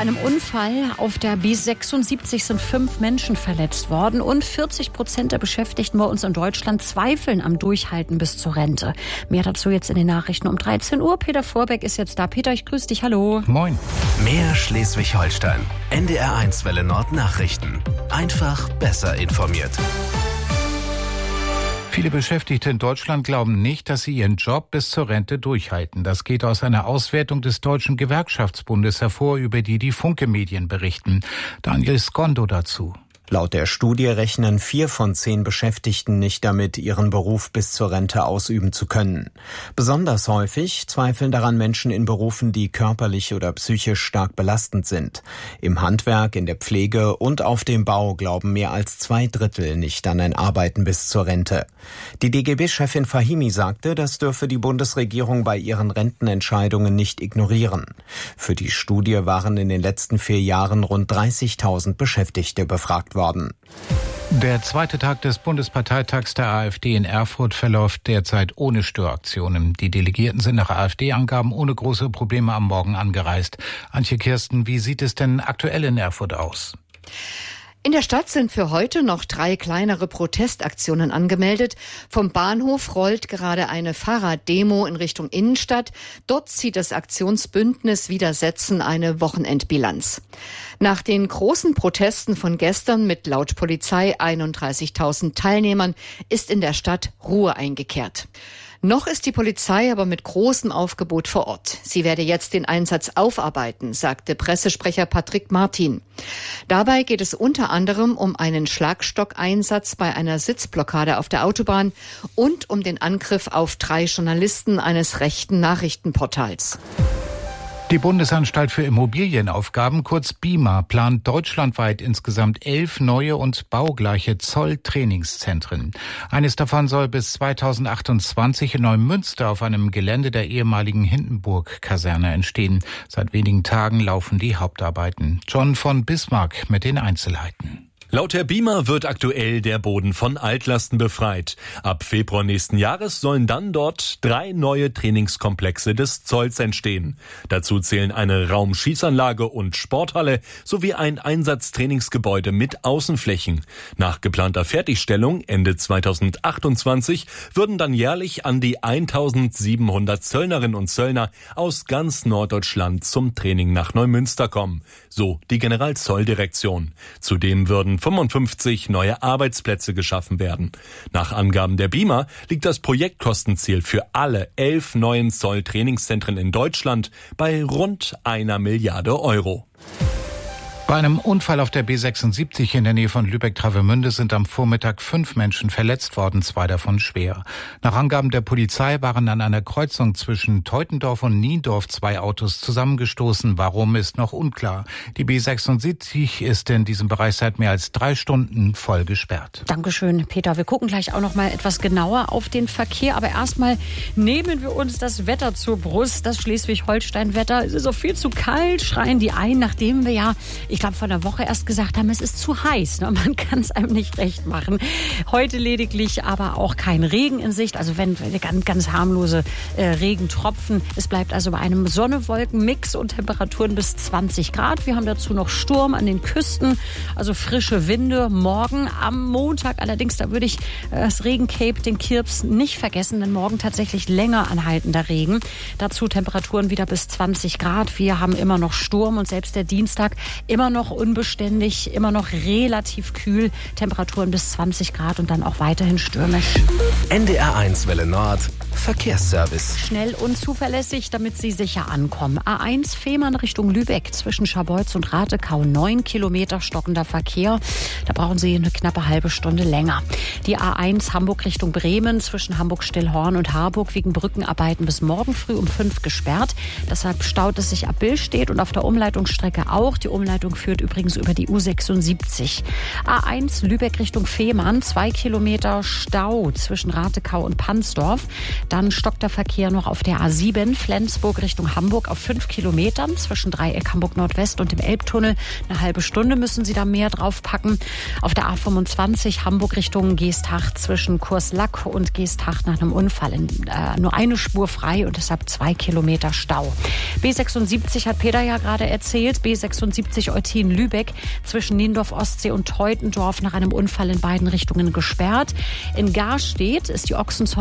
Bei einem Unfall auf der B76 sind 5 Menschen verletzt worden und 40% der Beschäftigten bei uns in Deutschland zweifeln am Durchhalten bis zur Rente. Mehr dazu jetzt in den Nachrichten um 13 Uhr. Peter Vorbeck ist jetzt da. Peter, ich grüße dich. Hallo. Moin. Mehr Schleswig-Holstein. NDR1 Welle Nord Nachrichten. Einfach besser informiert. Viele Beschäftigte in Deutschland glauben nicht, dass sie ihren Job bis zur Rente durchhalten. Das geht aus einer Auswertung des Deutschen Gewerkschaftsbundes hervor, über die Funke Medien berichten. Daniel Skondo dazu. Laut der Studie rechnen 4 von 10 Beschäftigten nicht damit, ihren Beruf bis zur Rente ausüben zu können. Besonders häufig zweifeln daran Menschen in Berufen, die körperlich oder psychisch stark belastend sind. Im Handwerk, in der Pflege und auf dem Bau glauben mehr als 2/3 nicht an ein Arbeiten bis zur Rente. Die DGB-Chefin Fahimi sagte, das dürfe die Bundesregierung bei ihren Rentenentscheidungen nicht ignorieren. Für die Studie waren in den letzten 4 Jahren rund 30.000 Beschäftigte befragt worden. Der zweite Tag des Bundesparteitags der AfD in Erfurt verläuft derzeit ohne Störaktionen. Die Delegierten sind nach AfD-Angaben ohne große Probleme am Morgen angereist. Antje Kirsten, wie sieht es denn aktuell in Erfurt aus? In der Stadt sind für heute noch 3 kleinere Protestaktionen angemeldet. Vom Bahnhof rollt gerade eine Fahrraddemo in Richtung Innenstadt. Dort zieht das Aktionsbündnis Widersetzen eine Wochenendbilanz. Nach den großen Protesten von gestern mit laut Polizei 31.000 Teilnehmern ist in der Stadt Ruhe eingekehrt. Noch ist die Polizei aber mit großem Aufgebot vor Ort. Sie werde jetzt den Einsatz aufarbeiten, sagte Pressesprecher Patrick Martin. Dabei geht es unter anderem um einen Schlagstockeinsatz bei einer Sitzblockade auf der Autobahn und um den Angriff auf 3 Journalisten eines rechten Nachrichtenportals. Die Bundesanstalt für Immobilienaufgaben, kurz BIMA, plant deutschlandweit insgesamt 11 neue und baugleiche Zolltrainingszentren. Eines davon soll bis 2028 in Neumünster auf einem Gelände der ehemaligen Hindenburg-Kaserne entstehen. Seit wenigen Tagen laufen die Hauptarbeiten. John von Bismarck mit den Einzelheiten. Laut der BIMA wird aktuell der Boden von Altlasten befreit. Ab Februar nächsten Jahres sollen dann dort 3 neue Trainingskomplexe des Zolls entstehen. Dazu zählen eine Raumschießanlage und Sporthalle sowie ein Einsatztrainingsgebäude mit Außenflächen. Nach geplanter Fertigstellung Ende 2028 würden dann jährlich an die 1700 Zöllnerinnen und Zöllner aus ganz Norddeutschland zum Training nach Neumünster kommen. So die Generalzolldirektion. Zudem würden 55 neue Arbeitsplätze geschaffen werden. Nach Angaben der BIMA liegt das Projektkostenziel für alle 11 neuen Zolltrainingszentren in Deutschland bei rund 1 Milliarde Euro. Bei einem Unfall auf der B76 in der Nähe von Lübeck-Travemünde sind am Vormittag 5 Menschen verletzt worden, 2 davon schwer. Nach Angaben der Polizei waren an einer Kreuzung zwischen Teutendorf und Niendorf 2 Autos zusammengestoßen. Warum, ist noch unklar. Die B76 ist in diesem Bereich seit mehr als 3 Stunden voll gesperrt. Dankeschön, Peter. Wir gucken gleich auch noch mal etwas genauer auf den Verkehr. Aber erstmal nehmen wir uns das Wetter zur Brust, das Schleswig-Holstein-Wetter. Es ist auch viel zu kalt, schreien die ein, nachdem wir ja, ich glaube, vor einer Woche erst gesagt haben, es ist zu heiß. Ne? Man kann es einem nicht recht machen. Heute lediglich aber auch kein Regen in Sicht. Also wenn ganz harmlose Regentropfen. Es bleibt also bei einem Sonne-Wolken-Mix und Temperaturen bis 20 Grad. Wir haben dazu noch Sturm an den Küsten, also frische Winde. Morgen am Montag allerdings, da würde ich das Regencape, den Kirps, nicht vergessen, denn morgen tatsächlich länger anhaltender Regen. Dazu Temperaturen wieder bis 20 Grad. Wir haben immer noch Sturm und selbst der Dienstag immer noch unbeständig, immer noch relativ kühl, Temperaturen bis 20 Grad und dann auch weiterhin stürmisch. NDR1 Welle Nord, Verkehrsservice. Schnell und zuverlässig, damit Sie sicher ankommen. A1 Fehmarn Richtung Lübeck, zwischen Scharbeutz und Ratekau, 9 Kilometer stockender Verkehr. Da brauchen Sie eine knappe halbe Stunde länger. Die A1 Hamburg Richtung Bremen, zwischen Hamburg-Stillhorn und Harburg, wegen Brückenarbeiten bis morgen früh um 5 gesperrt. Deshalb staut es sich ab Billstedt und auf der Umleitungsstrecke auch. Die Umleitung führt übrigens über die U76. A1 Lübeck Richtung Fehmarn, 2 Kilometer Stau zwischen Ratekau und Pansdorf. Dann stockt der Verkehr noch auf der A7 Flensburg Richtung Hamburg auf 5 Kilometern zwischen Dreieck Hamburg Nordwest und dem Elbtunnel. Eine halbe Stunde müssen Sie da mehr draufpacken. Auf der A25 Hamburg Richtung Geesthacht zwischen Kurslack und Geesthacht nach einem Unfall nur eine Spur frei und deshalb 2 Kilometer Stau. B76 hat Peter ja gerade erzählt. B76 Eutin-Lübeck zwischen Niendorf Ostsee und Teutendorf nach einem Unfall in beiden Richtungen gesperrt. In Garstedt ist die Ochsenzoll